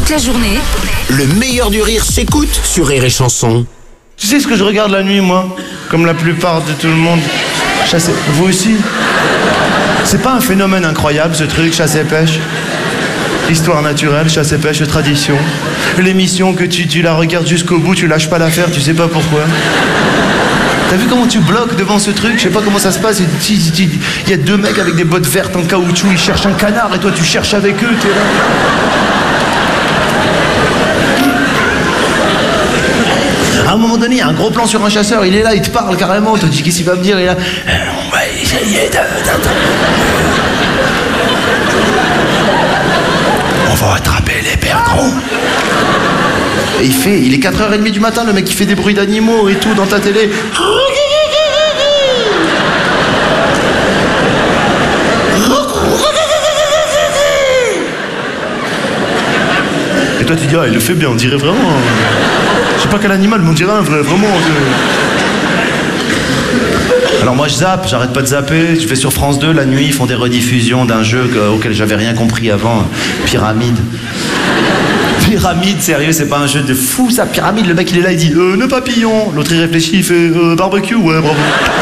toute la journée, Le meilleur du rire s'écoute sur Rire et Chanson. Tu sais ce que je regarde la nuit, moi? Comme la plupart de tout le monde. Chasse et... Vous aussi? C'est pas un phénomène incroyable, ce truc, chasse et pêche? Histoire naturelle, chasse et pêche, tradition. L'émission que tu la regardes jusqu'au bout, tu lâches pas l'affaire, tu sais pas pourquoi. T'as vu comment tu bloques devant ce truc? Je sais pas comment ça se passe. Il y a deux mecs avec des bottes vertes en caoutchouc, ils cherchent un canard et toi tu cherches avec eux, t'es là. À un moment donné, il y a un gros plan sur un chasseur, il est là, il te parle carrément, tu te dis qu'est-ce qu'il va me dire, il est là. On va essayer on va attraper les perdrons. Et il est 4h30 du matin, le mec il fait des bruits d'animaux et tout dans ta télé. Et toi tu dis, ah il le fait bien, on dirait vraiment... Je sais pas quel animal, mais on dirait un vrai, vraiment... Alors moi je zappe, j'arrête pas de zapper, je vais sur France 2, la nuit, ils font des rediffusions d'un jeu auquel j'avais rien compris avant, Pyramide. Pyramide, sérieux, c'est pas un jeu de fou ça, Pyramide, le mec il est là, il dit nœud papillon, l'autre il réfléchit, il fait barbecue, ouais bravo.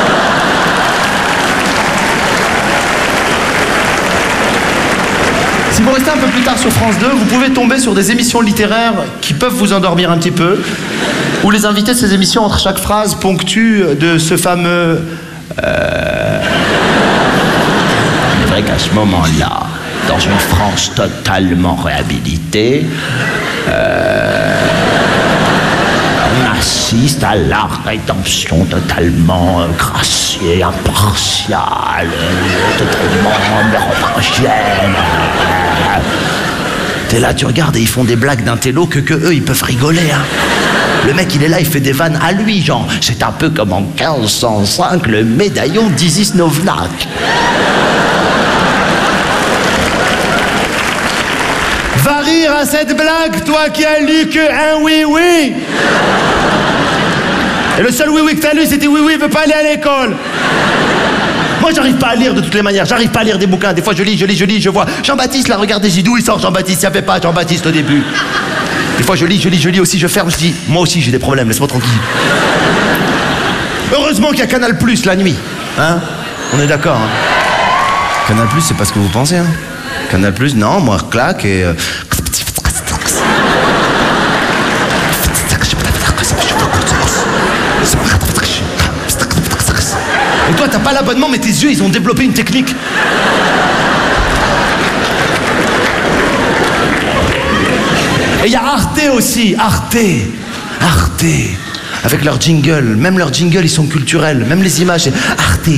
Si vous restez un peu plus tard sur France 2, vous pouvez tomber sur des émissions littéraires qui peuvent vous endormir un petit peu, où les invités de ces émissions, entre chaque phrase, ponctuent de ce fameux... C'est vrai qu'à ce moment-là, dans une France totalement réhabilitée, on assiste à la rédemption totalement graciée, impartiale, totalement mérovingienne. T'es là, tu regardes et ils font des blagues d'intello que eux, ils peuvent rigoler, hein. Le mec, il est là, il fait des vannes à lui, genre, c'est un peu comme en 1505, le médaillon d'Isis Novnak. Va rire à cette blague, toi qui as lu que un oui-oui. Et le seul oui-oui que t'as lu, c'était oui-oui, veut pas aller à l'école. Moi, j'arrive pas à lire de toutes les manières, j'arrive pas à lire des bouquins. Des fois, je lis, je vois Jean-Baptiste, là, regardez, j'ai dit d'où il sort Jean-Baptiste, il y avait pas Jean-Baptiste au début. Des fois, je lis aussi, je ferme, je dis, moi aussi, j'ai des problèmes, laisse-moi tranquille. Heureusement qu'il y a Canal+ la nuit, hein? On est d'accord, hein? Canal+, c'est pas ce que vous pensez, hein? Canal+, non, moi, claque et... Et toi, t'as pas l'abonnement, mais tes yeux, ils ont développé une technique. Et il y a Arte aussi, Arte. Avec leur jingle, même leurs jingles, ils sont culturels. Même les images, c'est Arte.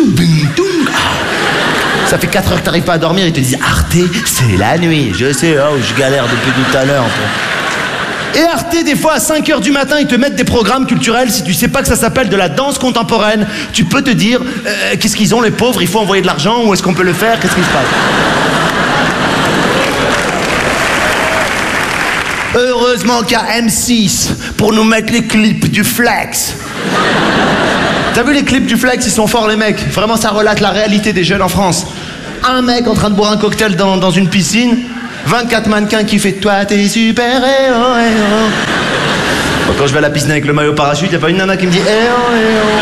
Ça fait 4 heures que t'arrives pas à dormir, ils te disent Arte, c'est la nuit. Je sais, oh, je galère depuis tout à l'heure. Et Arte, des fois, à 5 heures du matin, ils te mettent des programmes culturels. Si tu sais pas que ça s'appelle de la danse contemporaine, tu peux te dire, qu'est-ce qu'ils ont, les pauvres? Il faut envoyer de l'argent? Où est-ce qu'on peut le faire? Qu'est-ce qui se passe? Heureusement qu'il y a M6 pour nous mettre les clips du Flex. T'as vu les clips du Flex? Ils sont forts, les mecs. Vraiment, ça relate la réalité des jeunes en France. Un mec en train de boire un cocktail dans une piscine, 24 mannequins qui fait toi t'es super héros, héros. Bon, quand je vais à la piscine avec le maillot parachute, y a pas une nana qui me dit héros, héros.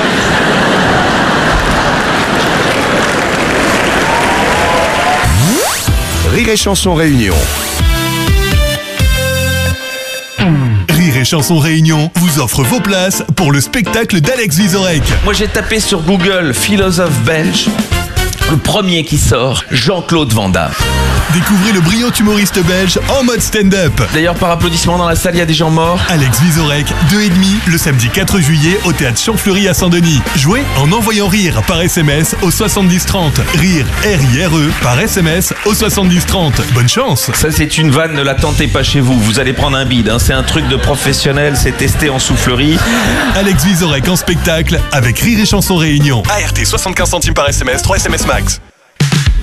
Rire et Chanson Réunion. Rire et Chanson Réunion vous offre vos places pour le spectacle d'Alex Vizorek. Moi j'ai tapé sur Google philosophe belge. Le premier qui sort, Jean-Claude Van Damme. Découvrez le brillant humoriste belge en mode stand-up. D'ailleurs, par applaudissement dans la salle, il y a des gens morts. Alex Vizorek, 2,5, le samedi 4 juillet au théâtre Champfleury à Saint-Denis. Jouez en envoyant rire par SMS au 7030. Rire, R-I-R-E, par SMS au 7030. Bonne chance. Ça, c'est une vanne, ne la tentez pas chez vous. Vous allez prendre un bide, hein. C'est un truc de professionnel, c'est testé en soufflerie. Alex Vizorek en spectacle avec Rire et Chanson Réunion. ART 75 centimes par SMS, 3 SMS max.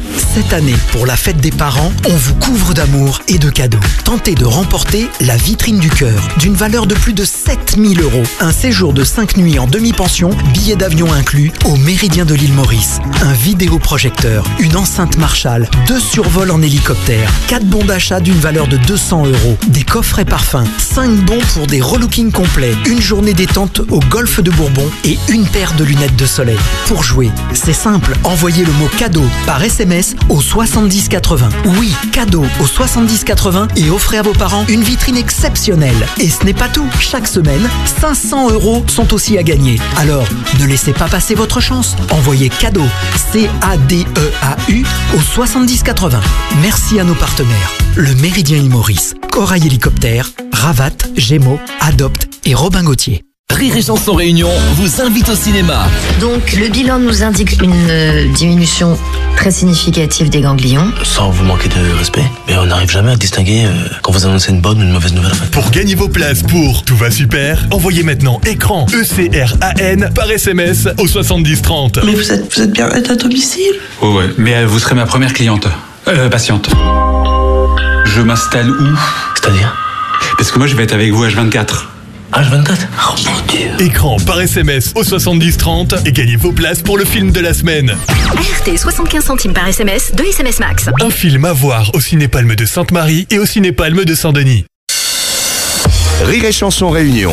Cette année, pour la fête des parents, on vous couvre d'amour et de cadeaux. Tentez de remporter la vitrine du cœur, d'une valeur de plus de 7 000 €. Un séjour de 5 nuits en demi-pension, billets d'avion inclus, au Méridien de l'île Maurice. Un vidéoprojecteur, une enceinte Marshall, 2 survols en hélicoptère, 4 bons d'achat d'une valeur de 200 €, des coffrets parfums, 5 bons pour des relookings complets, une journée détente au golfe de Bourbon et une paire de lunettes de soleil. Pour jouer, c'est simple, envoyez le mot cadeau par SMS au 70 80. Oui, cadeau au 70 80 et offrez à vos parents une vitrine exceptionnelle. Et ce n'est pas tout. Chaque semaine, 500 € sont aussi à gagner. Alors, ne laissez pas passer votre chance. Envoyez cadeau, CADEAU au 70 80. Merci à nos partenaires. Le Méridien Île Maurice, Corail Hélicoptère, Ravat, Gémeaux, Adopte et Robin Gauthier. Rire et Chanson Réunion vous invite au cinéma. Donc le bilan nous indique une diminution très significative des ganglions. Sans vous manquer de respect, mais on n'arrive jamais à distinguer quand vous annoncez une bonne ou une mauvaise nouvelle. Pour gagner vos places pour Tout va super, envoyez maintenant écran ECRAN par SMS au 70 30. Mais vous êtes bien à domicile? Oh ouais, mais vous serez ma première cliente. Patiente. Je m'installe où? C'est-à-dire? Parce que moi je vais être avec vous H24. H24? Oh mon Dieu. Écran par SMS au 70 30 et gagnez vos places pour le film de la semaine. ART 75 centimes par SMS, 2 SMS max. Un film à voir au Ciné-Palme de Sainte-Marie et au Ciné-Palme de Saint-Denis. Rire et Chanson Réunion.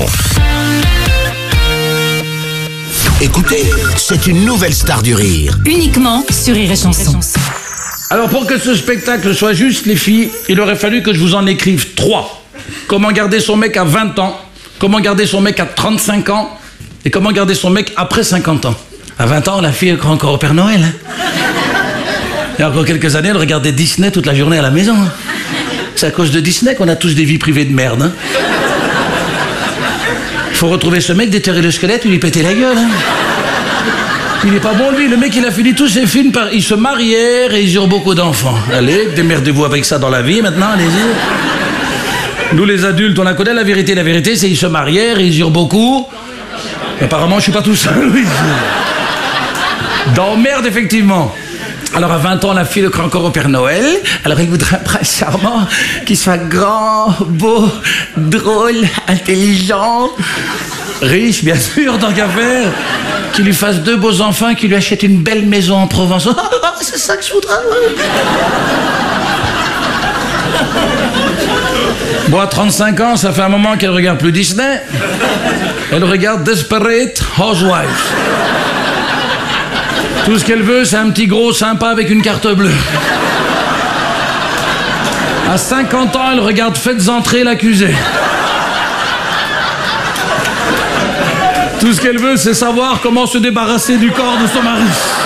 Écoutez, c'est une nouvelle star du rire. Uniquement sur Rire et Chanson. Alors pour que ce spectacle soit juste, les filles, il aurait fallu que je vous en écrive 3. Comment garder son mec à 20 ans, comment garder son mec à 35 ans et comment garder son mec après 50 ans. À 20 ans, la fille elle croit encore au Père Noël. Il y a encore quelques années, elle regardait Disney toute la journée à la maison. C'est à cause de Disney qu'on a tous des vies privées de merde. Il faut retrouver ce mec, déterrer le squelette et lui péter la gueule. Il est pas bon, lui. Le mec, il a fini tous ses films par... Ils se marièrent et ils eurent beaucoup d'enfants. Allez, démerdez-vous avec ça dans la vie, maintenant, allez-y. Nous, les adultes, on la connaît, la vérité. La vérité, c'est qu'ils se marièrent et ils eurent beaucoup. Apparemment, je suis pas tout seul, oui. Dans merde, effectivement. Alors, à 20 ans, la fille le croit encore au Père Noël. Alors, il voudrait un prince charmant qui soit grand, beau, drôle, intelligent, riche, bien sûr, tant qu'à faire. Qui lui fasse 2 beaux enfants, qui lui achète une belle maison en Provence. C'est ça que je voudrais. Bon, à 35 ans, ça fait un moment qu'elle regarde plus Disney. Elle regarde Desperate Housewives. Tout ce qu'elle veut, c'est un petit gros sympa avec une carte bleue. À 50 ans, elle regarde Faites entrer l'accusé. Tout ce qu'elle veut, c'est savoir comment se débarrasser du corps de son mari.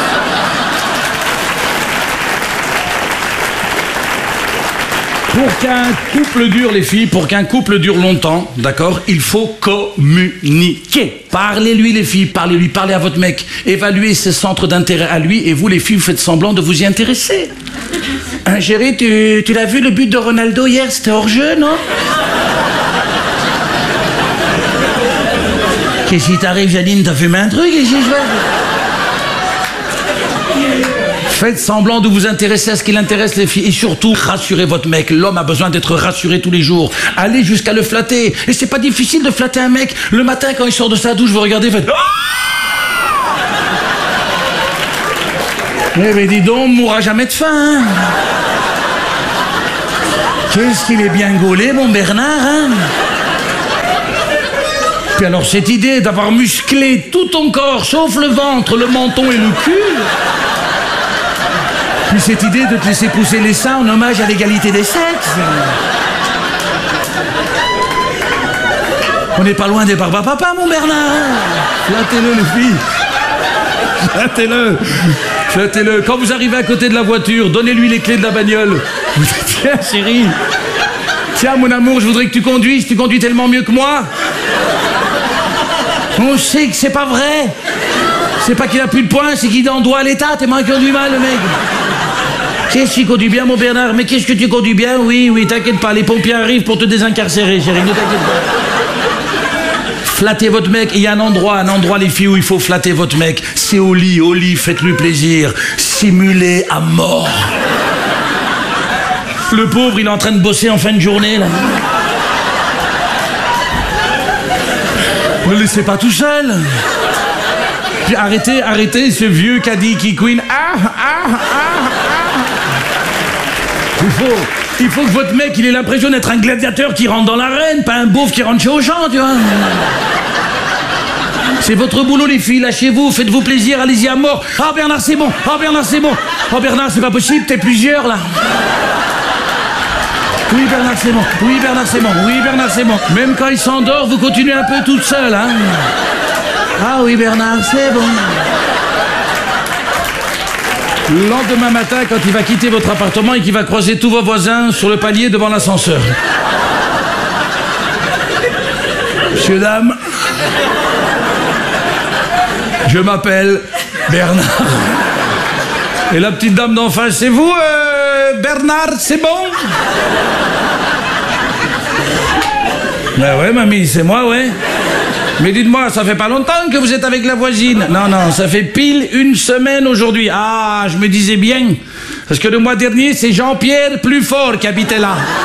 Pour qu'un couple dure, les filles, pour qu'un couple dure longtemps, d'accord, il faut communiquer. Parlez-lui, les filles, parlez-lui, parlez à votre mec. Évaluez ses centres d'intérêt à lui et vous, les filles, vous faites semblant de vous y intéresser. Hein, chérie, tu l'as vu, le but de Ronaldo hier, c'était hors-jeu, non? Qu'est-ce qui t'arrive, Janine? T'as fumé un truc ici, je vois. Faites semblant de vous intéresser à ce qui l'intéresse, les filles. Et surtout, rassurez votre mec. L'homme a besoin d'être rassuré tous les jours. Allez jusqu'à le flatter. Et c'est pas difficile de flatter un mec. Le matin, quand il sort de sa douche, vous regardez, faites... Mais dis donc, on ne mourra jamais de faim, hein. Qu'est-ce qu'il est bien gaulé, mon Bernard, hein. Puis alors, cette idée d'avoir musclé tout ton corps, sauf le ventre, le menton et le cul... Puis cette idée de te laisser pousser les seins en hommage à l'égalité des sexes. On n'est pas loin des barbapapa, mon Bernard. Flattez-le, les filles. Flattez-le. Flattez-le. Quand vous arrivez à côté de la voiture, donnez-lui les clés de la bagnole. Tiens, chérie. Tiens, mon amour, je voudrais que tu conduises. Tu conduis tellement mieux que moi. On sait que c'est pas vrai. C'est pas qu'il a plus de points, c'est qu'il en doit à l'État. T'es moins conduit mal, le mec. Qu'est-ce que tu conduis bien, mon Bernard? Mais qu'est-ce que tu conduis bien? Oui, t'inquiète pas, les pompiers arrivent pour te désincarcérer, chérie, ne t'inquiète pas. Flattez votre mec. Il y a un endroit, les filles, où il faut flatter votre mec. C'est au lit, faites-lui plaisir. Dissimulé à mort. Le pauvre, il est en train de bosser en fin de journée, là. Ne le laissez pas tout seul. Puis arrêtez ce vieux caddie qui queen. Il faut que votre mec, il ait l'impression d'être un gladiateur qui rentre dans l'arène, pas un beauf qui rentre chez Auchan, tu vois. C'est votre boulot, les filles, lâchez-vous, faites-vous plaisir, allez-y à mort. Ah, Bernard, c'est bon. Ah, Bernard, c'est bon. Oh, Bernard, c'est pas possible, t'es plusieurs, là. Oui, Bernard, c'est bon. Oui, Bernard, c'est bon. Oui, Bernard, c'est bon. Même quand il s'endort, vous continuez un peu toute seule, hein. Ah oui, Bernard, c'est bon. Le lendemain matin, quand il va quitter votre appartement et qu'il va croiser tous vos voisins sur le palier devant l'ascenseur. Messieurs, dames, je m'appelle Bernard. Et la petite dame d'en face, c'est vous, Bernard, c'est bon? Ben ouais, mamie, c'est moi, ouais. Mais dites-moi, ça fait pas longtemps que vous êtes avec la voisine? Non, ça fait pile une semaine aujourd'hui. Ah, je me disais bien. Parce que le mois dernier, c'est Jean-Pierre Plus Fort qui habitait là.